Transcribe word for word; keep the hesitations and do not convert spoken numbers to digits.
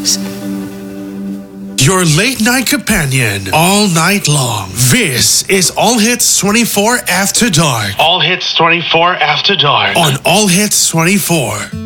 Your late night companion all night long. This is All Hits twenty-four After Dark. All Hits twenty-four After Dark on All Hits twenty-four.